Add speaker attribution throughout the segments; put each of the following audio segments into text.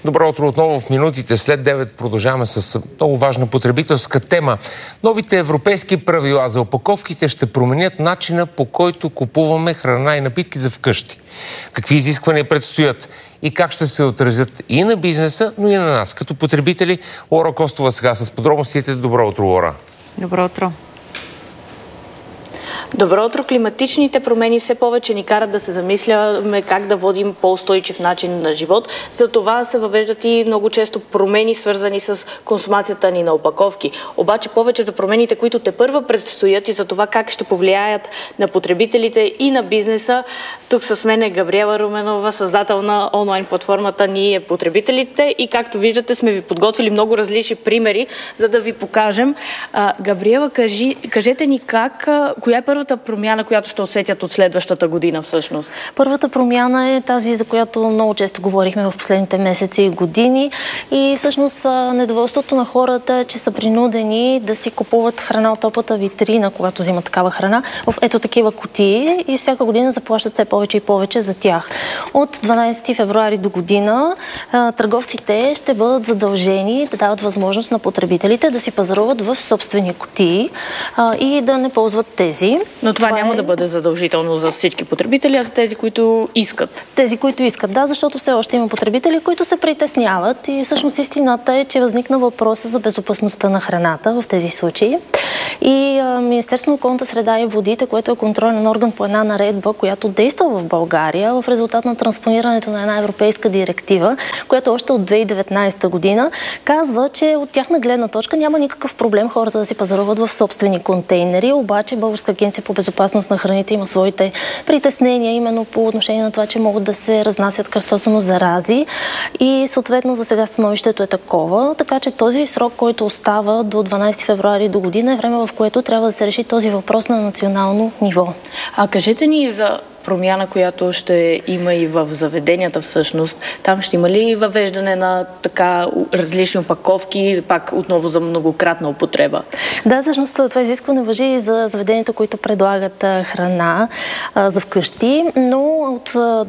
Speaker 1: Добро утро отново в минутите. След 9 продължаваме с много важна потребителска тема. Новите европейски правила за опаковките ще променят начина, по който купуваме храна и напитки за вкъщи. Какви изисквания предстоят и как ще се отразят и на бизнеса, но и на нас като потребители? Лора Костова сега с подробностите. Добро утро, Лора.
Speaker 2: Добро утро.
Speaker 3: Добро утро. Климатичните промени все повече ни карат да се замисляме как да водим по-устойчив начин на живот. За това се въвеждат и много често промени, свързани с консумацията ни на опаковки. Обаче повече за промените, които тепърва предстоят и за това как ще повлияят на потребителите и на бизнеса. Тук с мен е Габриела Руменова, създател на онлайн платформата Ние потребителите. И както виждате, сме ви подготвили много различни примери, за да ви покажем. Габриела, кажете ни коя е първата промяна, която ще усетят от следващата година всъщност?
Speaker 4: Първата промяна е тази, за която много често говорихме в последните месеци и години. И всъщност недоволството на хората е, че са принудени да си купуват храна от топлата витрина, когато взимат такава храна, в ето такива кутии и всяка година заплащат все повече и повече за тях. От 12 февруари до година търговците ще бъдат задължени да дават възможност на потребителите да си пазаруват в собствени кутии и да не ползват тези.
Speaker 3: Но това няма да бъде задължително за всички потребители, а за тези, които искат.
Speaker 4: Тези, които искат, да, защото все още има потребители, които се притесняват и всъщност истината е, че възникна въпроса за безопасността на храната в тези случаи. И Министерството на околната среда и водите, което е контролен орган по една наредба, която действа в България в резултат на транспонирането на една европейска директива, която още от 2019 година казва, че от тяхна гледна точка няма никакъв проблем хората да си пазаруват в собствени контейнери, обаче Българска агенция по безопасност на храните има своите притеснения именно по отношение на това, че могат да се разнасят кръстосано зарази и съответно за сега становището е такова, така че този срок, който остава до 12 февруари до година е време, в което трябва да се реши този въпрос на национално ниво.
Speaker 3: Кажете ни за промяна, която ще има и в заведенията всъщност. Там ще има ли въвеждане на така различни опаковки, пак отново за многократна употреба?
Speaker 4: Да, всъщност това изискване важи и за заведенията, които предлагат храна за вкъщи, но от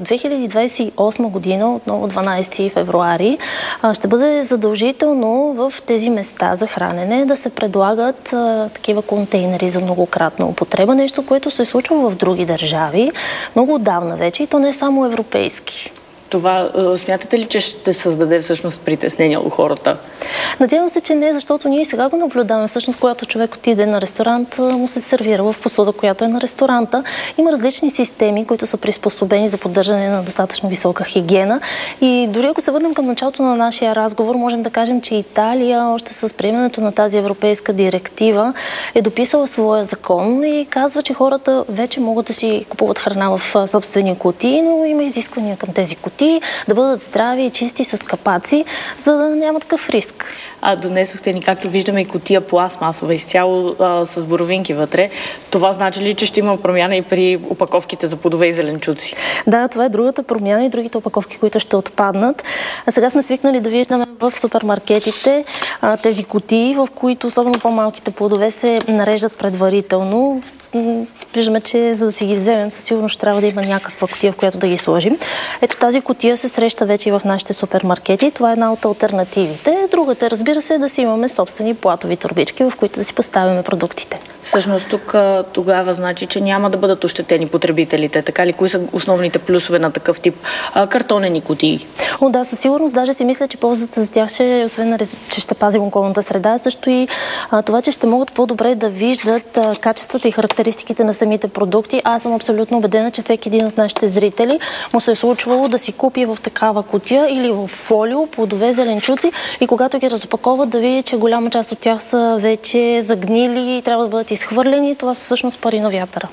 Speaker 4: 2028 година, отново 12 февруари, ще бъде задължително в тези места за хранене да се предлагат такива контейнери за многократна употреба, нещо, което се случва в други държави много отдавна вече и то не е само европейски.
Speaker 3: Това смятате ли, че ще създаде всъщност притеснение у хората?
Speaker 4: Надявам се, че не, защото ние сега го наблюдаваме. Всъщност, когато човек отиде на ресторант, му се сервира в посуда, която е на ресторанта. Има различни системи, които са приспособени за поддържане на достатъчно висока хигиена. И дори ако се върнем към началото на нашия разговор, можем да кажем, че Италия още с приемането на тази европейска директива е дописала своя закон и казва, че хората вече могат да си купуват храна в собствени кутии, но има изисквания към тези кутии да бъдат здрави и чисти с капаци, за да няма такъв риск.
Speaker 3: Донесохте ни, както виждаме, и кутия пластмасова, изцяло с боровинки вътре. Това значи ли, че ще има промяна и при опаковките за плодове и зеленчуци?
Speaker 4: Да, това е другата промяна и другите опаковки, които ще отпаднат. Сега сме свикнали да виждаме в супермаркетите тези кутии, в които особено по-малките плодове се нареждат предварително. Виждаме, че за да си ги вземем, със сигурност ще трябва да има някаква кутия, в която да ги сложим. Ето тази кутия се среща вече и в нашите супермаркети. Това е една от алтернативите. Другата, разбира се, е да си имаме собствени платови торбички, в които да си поставяме продуктите.
Speaker 3: Всъщност тук тогава значи, че няма да бъдат ощетени потребителите. Така ли? Кои са основните плюсове на такъв тип картонени кутии?
Speaker 4: Да, със сигурност. Даже си мисля, че ползата за тях ще, освен че ще пазим околната среда, също и това, че ще могат по-добре да виждат качествата и характеристиките на самите продукти. Аз съм абсолютно убедена, че всеки един от нашите зрители му се е случвало да си купи в такава кутия или в фолио плодове, зеленчуци и когато ги разопаковат да види, че голяма част от тях са вече загнили и трябва да бъдат изхвърлени. Това са всъщност пари на вятъра.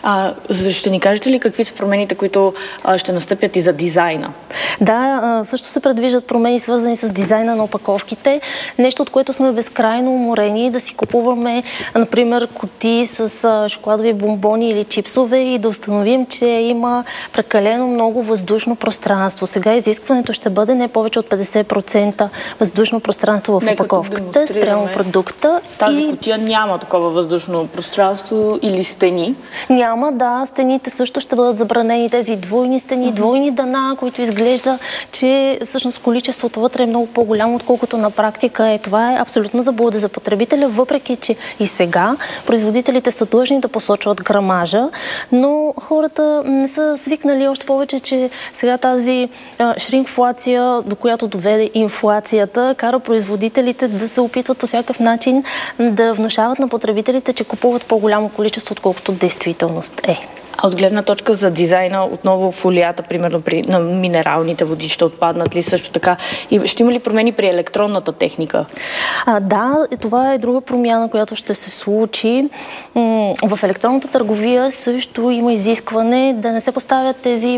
Speaker 3: Ще ни кажете ли какви са промените, които ще настъпят и за дизайна?
Speaker 4: Да, също се предвиждат промени, свързани с дизайна на опаковките. Нещо, от което сме безкрайно уморени, да си купуваме, например, кутии с шоколадови бомбони бомбони или чипсове и да установим, че има прекалено много въздушно пространство. Сега изискването ще бъде не повече от 50% въздушно пространство в опаковката спрямо продукта.
Speaker 3: Тази кутия няма такова въздушно пространство или стени?
Speaker 4: Няма, да. Стените също ще бъдат забранени, тези двойни стени, двойни дъна, които изглежда, че всъщност количеството вътре е много по-голямо, отколкото на практика е. Това е абсолютна заблуда за потребителя, въпреки че и сега производителите са длъжни да посочват грамажа, но хората не са свикнали, още повече, че сега тази шринкфлация, до която доведе инфлацията, кара производителите да се опитват по всякакъв начин да внушават на потребителите, че купуват по-голямо количество, отколкото действителност е.
Speaker 3: А от гледна точка за дизайна, отново фолията, примерно на минералните води ще отпаднат ли също така? И ще има ли промени при електронната техника?
Speaker 4: Да, това е друга промяна, която ще се случи. В електронната търговия също има изискване да не се поставят тези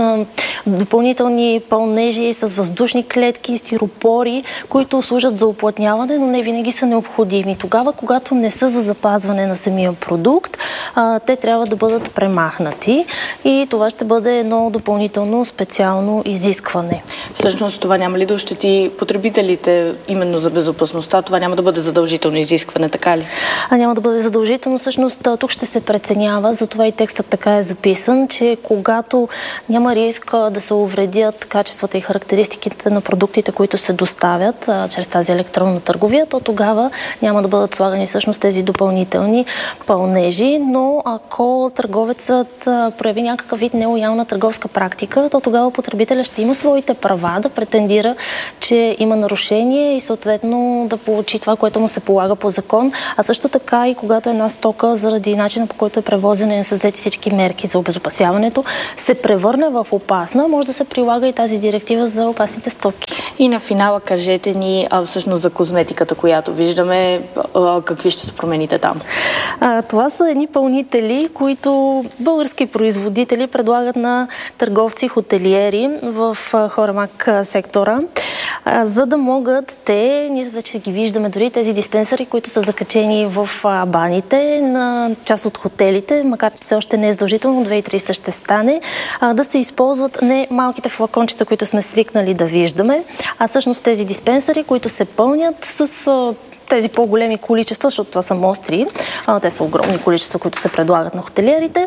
Speaker 4: допълнителни пълнежи с въздушни клетки, стиропори, които служат за уплътняване, но не винаги са необходими. Тогава, когато не са за запазване на самия продукт, те трябва да бъдат премахнати и това ще бъде едно допълнително специално изискване.
Speaker 3: Всъщност това няма ли да ощети потребителите именно за безопасността? Това няма да бъде задължително изискване, така ли?
Speaker 4: Няма да бъде задължително. Всъщност тук ще се преценява, затова и текстът така е записан, че когато няма риск да се увредят качествата и характеристиките на продуктите, които се доставят чрез тази електронна търговия, то тогава няма да бъдат слагани всъщност тези допълнителни пълнежи, но ако търговецът прояви някакъв вид нелоялна търговска практика, то тогава потребителя ще има своите права да претендира, че има нарушение и съответно да получи това, което му се полага по закон. А също така и когато една стока заради начина, по който е превозена и не са взети всички мерки за обезопасяването, се превърне в опасна, може да се прилага и тази директива за опасните стоки.
Speaker 3: И на финала кажете ни всъщност за козметиката, която виждаме, какви ще се промените там?
Speaker 4: Това са едни пълнители, които български производители предлагат на търговци и хотелиери в Хоремак сектора, за да могат те, ние вече ги виждаме дори тези диспенсери, които са закачени в баните на част от хотелите, макар че все още не е задължително, 2300 ще стане, да се използват не малките флакончета, които сме свикнали да виждаме, а всъщност тези диспенсери, които се пълнят с тези по-големи количества, защото това са мостри, те са огромни количества, които се предлагат на хотелиерите.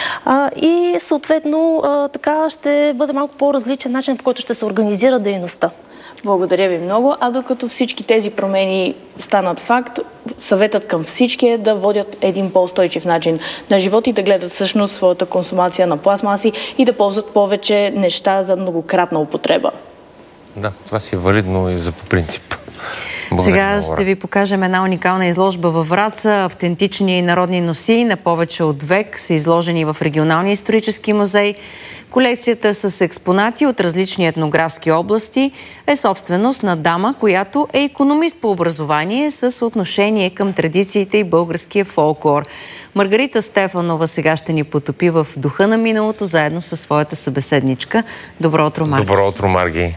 Speaker 4: И съответно така ще бъде малко по-различен начин, по който ще се организира дейността.
Speaker 3: Благодаря ви много. А докато всички тези промени станат факт, съветът към всички е да водят един по-устойчив начин на живот и да гледат всъщност своята консумация на пластмаси и да ползват повече неща за многократна употреба.
Speaker 1: Да, това си е валидно и за по принцип.
Speaker 2: Сега ще ви покажем една уникална изложба във Враца. Автентични народни носии на повече от век са изложени в Регионалния исторически музей. Колекцията с експонати от различни етнографски области е собственост на дама, която е икономист по образование с отношение към традициите и българския фолклор. Маргарита Стефанова сега ще ни потопи в духа на миналото, заедно със своята събеседничка. Добро утро, Марги.
Speaker 1: Добро утро, Марги.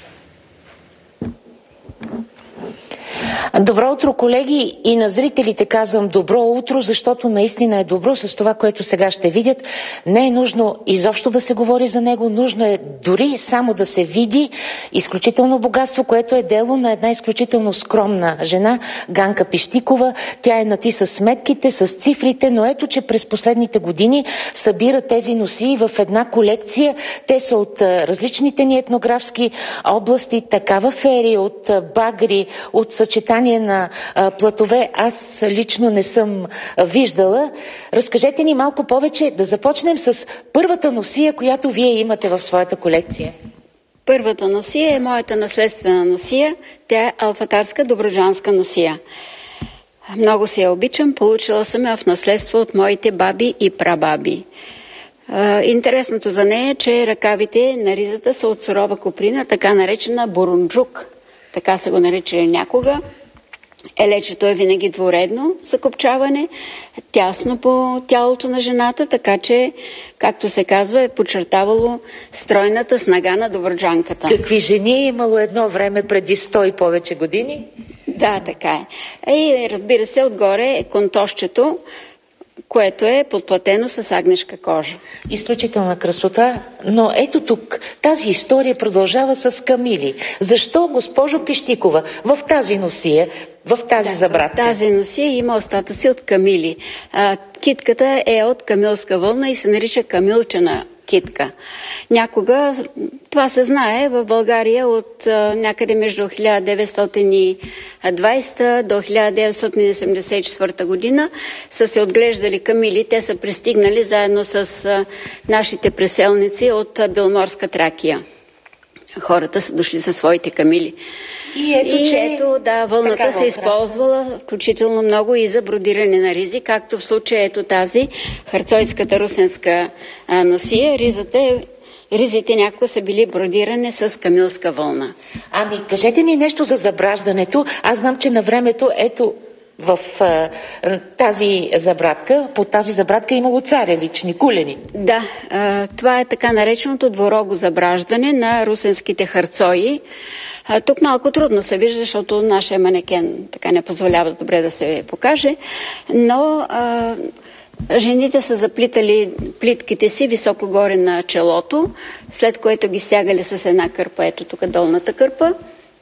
Speaker 5: Добро утро, колеги, и на зрителите казвам добро утро, защото наистина е добро с това, което сега ще видят. Не е нужно изобщо да се говори за него, нужно е дори само да се види изключително богатство, което е дело на една изключително скромна жена, Ганка Пищикова. Тя е нати с сметките, с цифрите, но ето, че през последните години събира тези носии в една колекция. Те са от различните ни етнографски области, такава ферия, от багри, от съчетание на платове. Аз лично не съм виждала. Разкажете ни малко повече, да започнем с първата носия, която вие имате в своята колекция.
Speaker 6: Първата носия е моята наследствена носия. Тя е алфатарска добруджанска носия. Много си я обичам. Получила съм я в наследство от моите баби и прабаби. Интересното за нея е, че ръкавите на ризата са от сурова коприна, така наречена бурунджук. Така са го наричали някога. Елечето е винаги двуредно закопчаване, тясно по тялото на жената, така че, както се казва, е подчертавало стройната снага на добруджанката.
Speaker 5: Какви жени е имало едно време преди 100 и повече години?
Speaker 6: Да, така е. И разбира се, отгоре е контошчето, което е подплатено с агнешка кожа.
Speaker 5: Изключителна красота, но ето тук тази история продължава с камили. Защо, госпожо Пищикова, в тази носия, в тази забрадка?
Speaker 6: В тази носия има остатъци от камили. Китката е от камилска вълна и се нарича камилчена китка. Някога, това се знае, в България от някъде между 1920 до 1974 година са се отглеждали камили. Те са пристигнали заедно с нашите преселници от Беломорска Тракия. Хората са дошли със своите камили. Ето, вълната се използвала включително много и за бродиране на ризи, както в случая ето тази харцойската русенска носия. Ризите някога са били бродирани с камилска вълна.
Speaker 5: Ами, кажете ми нещо за забраждането. Аз знам, че на времето, ето, в тази забрадка, под тази забрадка имало царевични, кулени.
Speaker 6: Да, това е така нареченото дворого забраждане на русенските харцои. Тук малко трудно се вижда, защото нашия манекен така не позволява добре да се покаже, но жените са заплитали плитките си високо горе на челото, след което ги стягали с една кърпа, ето тук долната кърпа,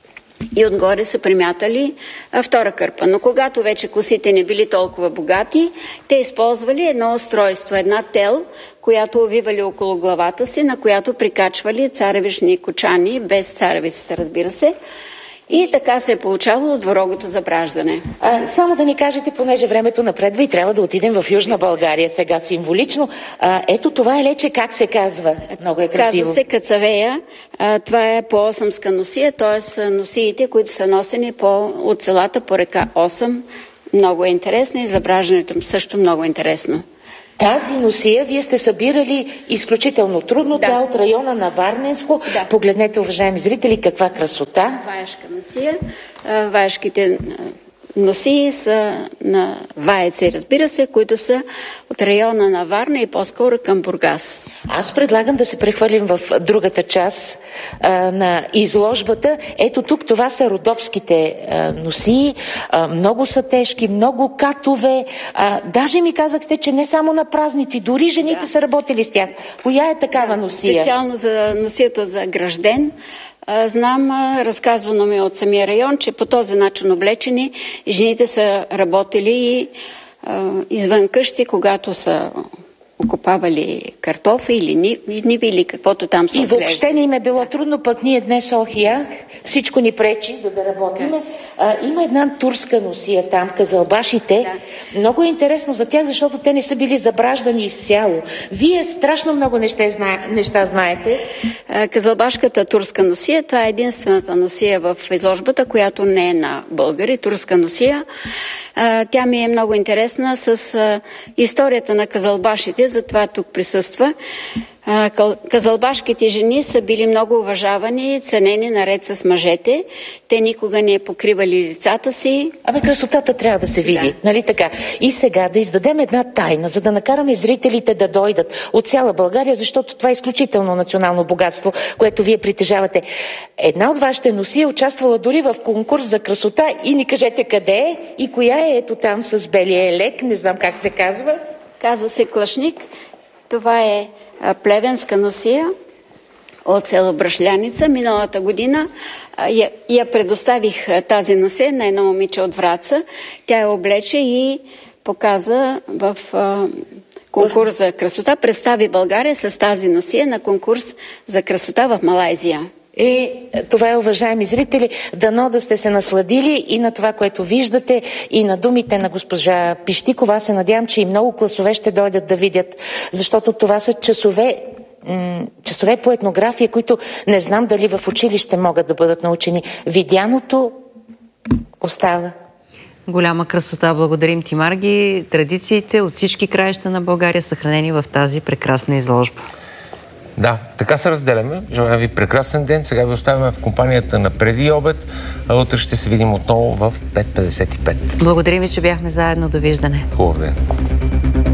Speaker 6: и отгоре са примятали втора кърпа. Но когато вече косите не били толкова богати, те използвали едно устройство, една тел, която увивали около главата си, на която прикачвали царевични кочани, без царевицата, разбира се. И така се е получавало дворогото забраждане.
Speaker 5: Само да ни кажете, понеже времето напредва и трябва да отидем в Южна България сега символично. Ето това е лече, как се казва? Много е красиво.
Speaker 6: Казва се кацавея. Това е по осъмска носия, т.е. носиите, които са носени от селата по река Осъм. Много е интересно и забраждането също много интересно.
Speaker 5: Тази носия вие сте събирали изключително трудно. Да. Тя от района на Варненско. Да. Погледнете, уважаеми зрители, каква красота.
Speaker 6: Ваешка носия. Ваешките носии са на ваеци, разбира се, които са от района на Варна и по-скоро към Бургас.
Speaker 5: Аз предлагам да се прехвърлим в другата част на изложбата. Ето тук, това са родопските носии. Много са тежки, много катове. Даже ми казахте, че не само на празници, дори жените са работили с тях. Коя е такава носия?
Speaker 6: Специално за носието за Гражден. Знам, разказвано ми от самия район, че по този начин облечени жените са работили и извън къщи, когато са окопавали картофи или ниви или каквото там са отглеждали.
Speaker 5: И въобще не им е било трудно, пък ние днес, всичко ни пречи, за да работиме. Има една турска носия там, казалбашите. Да. Много е интересно за тях, защото те не са били забраждани изцяло. Вие страшно много неща знаете.
Speaker 6: Казалбашката турска носия, това е единствената носия в изложбата, която не е на българи, турска носия. Тя ми е много интересна с историята на казалбашите, затова тук присъства. Казалбашките жени са били много уважавани, ценени наред с мъжете. Те никога не покривали лицата си.
Speaker 5: Красотата трябва да се види, нали така? И сега да издадем една тайна, за да накараме зрителите да дойдат от цяла България, защото това е изключително национално богатство, което вие притежавате. Една от вашите носи е участвала дори в конкурс за красота и ни кажете къде е и коя е, ето там с белия елек, не знам как се казва.
Speaker 6: Казва се Клашник. Това е плевенска носия от село Брашляница. Миналата година я предоставих тази носия на едно момиче от Враца. Тя я облече и показа в конкурс за красота. Представи България с тази носия на конкурс за красота в Малайзия.
Speaker 5: И това е, уважаеми зрители, дано да сте се насладили и на това, което виждате, и на думите на госпожа Пищикова. Аз се надявам, че и много класове ще дойдат да видят, защото това са часове по етнография, които не знам дали в училище могат да бъдат научени. Видяното остава.
Speaker 2: Голяма красота. Благодарим ти, Марги. Традициите от всички краища на България съхранени в тази прекрасна изложба.
Speaker 1: Да, така се разделяме. Желаем ви прекрасен ден. Сега ви оставяме в компанията на Преди обед, а утре ще се видим отново в 5:55.
Speaker 2: Благодарим ви, че бяхме заедно. Довиждане.
Speaker 1: Хубав ден.